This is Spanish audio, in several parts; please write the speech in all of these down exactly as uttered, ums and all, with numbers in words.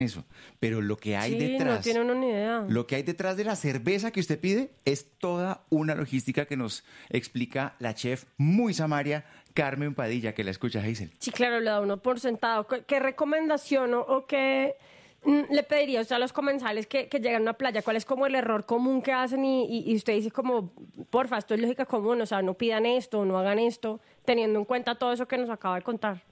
eso, pero lo que hay Sí, detrás, no tiene uno ni idea. lo que hay detrás de la cerveza que usted pide es toda una logística que nos explica la chef muy samaria Carmen Padilla, que la escucha, Hazel. Sí, claro, lo da uno por sentado. ¿Qué, qué recomendación o, o qué mm, le pediría usted a los comensales que, que llegan a una playa? ¿Cuál es como el error común que hacen? Y, y, y usted dice como, porfa, esto es lógica común, o sea, no pidan esto, no hagan esto, teniendo en cuenta todo eso que nos acaba de contar.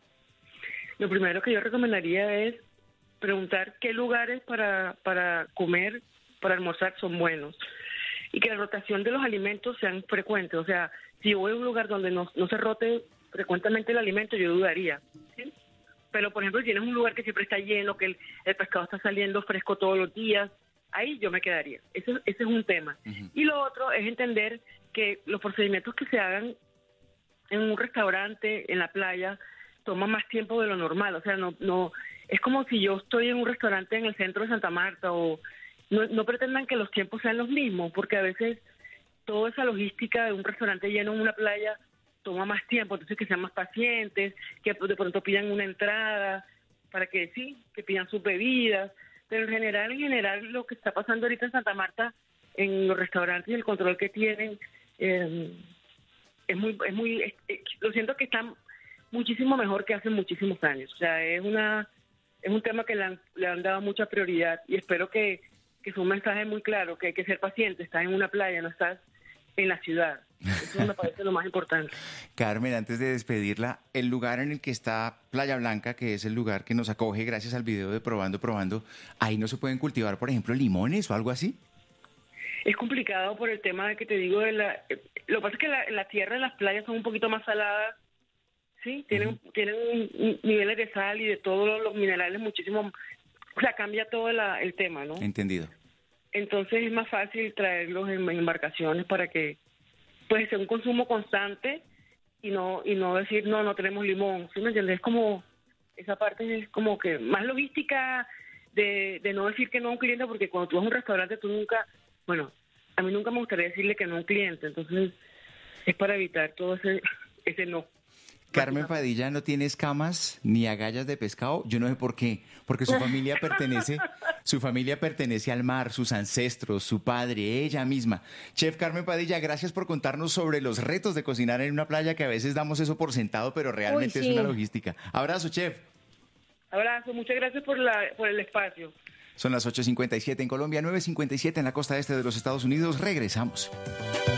Lo primero que yo recomendaría es preguntar qué lugares para, para comer, para almorzar son buenos. Y que la rotación de los alimentos sean frecuentes. O sea, si yo voy a un lugar donde no, no se rote frecuentemente el alimento, yo dudaría, ¿sí? Pero, por ejemplo, si tienes un lugar que siempre está lleno, que el, el pescado está saliendo fresco todos los días, ahí yo me quedaría. Ese, ese es un tema. Uh-huh. Y lo otro es entender que los procedimientos que se hagan en un restaurante, en la playa, toman más tiempo de lo normal. O sea, no, no es como si yo estoy en un restaurante en el centro de Santa Marta o... No, no pretendan que los tiempos sean los mismos, porque a veces toda esa logística de un restaurante lleno en una playa toma más tiempo, entonces que sean más pacientes, que de pronto pidan una entrada, para que sí, que pidan sus bebidas, pero en general, en general, lo que está pasando ahorita en Santa Marta, en los restaurantes y el control que tienen, eh, es muy, es muy, es, es, lo siento que están muchísimo mejor que hace muchísimos años, o sea, es una, es un tema que le han, le han dado mucha prioridad y espero que que es un mensaje muy claro, que hay que ser paciente, estás en una playa, no estás en la ciudad. Eso me parece lo más importante. Carmen, antes de despedirla, el lugar en el que está Playa Blanca, que es el lugar que nos acoge gracias al video de Probando, Probando, ¿ahí no se pueden cultivar, por ejemplo, limones o algo así? Es complicado por el tema de que te digo, de la, lo que pasa es que la, la tierra de las playas son un poquito más saladas, ¿sí? Tienen, uh-huh. tienen niveles de sal y de todos los, los minerales muchísimo... O sea, cambia todo la, el tema, ¿no? Entendido. Entonces es más fácil traerlos en, en embarcaciones para que, pues, sea un consumo constante y no y no decir, no, no tenemos limón. ¿Sí me entiendes? Es como, esa parte es como que más logística de, de no decir que no a un cliente, porque cuando tú vas a un restaurante tú nunca, bueno, a mí nunca me gustaría decirle que no a un cliente. Entonces es para evitar todo ese, ese no. Carmen Padilla no tiene escamas ni agallas de pescado, yo no sé por qué, porque su familia pertenece, su familia pertenece al mar, sus ancestros, su padre, ella misma. Chef Carmen Padilla, gracias por contarnos sobre los retos de cocinar en una playa, que a veces damos eso por sentado, pero realmente Uy, sí. es una logística. Abrazo, chef. Abrazo, muchas gracias por, la, por el espacio. Son las ocho cincuenta y siete en Colombia, nueve cincuenta y siete en la costa este de los Estados Unidos. Regresamos.